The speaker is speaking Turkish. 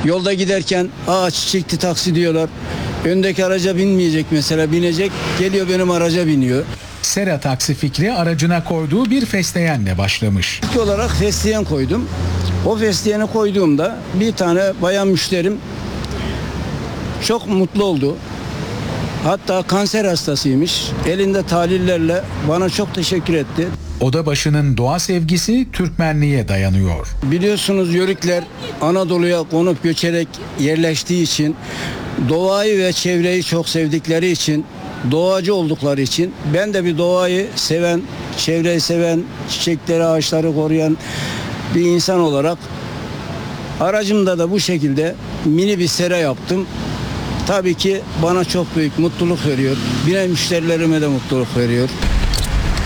Yolda giderken çiçekli taksi diyorlar. Öndeki araca binmeyecek mesela, binecek. Geliyor benim araca biniyor. Sera taksi fikri aracına koyduğu bir fesleğenle başlamış. İlk olarak fesleğen koydum. O fesleğeni koyduğumda bir tane bayan müşterim çok mutlu oldu. Hatta kanser hastasıymış. Elinde tahlillerle bana çok teşekkür etti. Odabaşı'nın doğa sevgisi Türkmenliğe dayanıyor. Biliyorsunuz Yörükler Anadolu'ya konup göçerek yerleştiği için, doğayı ve çevreyi çok sevdikleri için, doğacı oldukları için, ben de bir doğayı seven, çevreyi seven, çiçekleri, ağaçları koruyan bir insan olarak aracımda da bu şekilde mini bir sera yaptım. Tabii ki bana çok büyük mutluluk veriyor. Binen müşterilerime de mutluluk veriyor.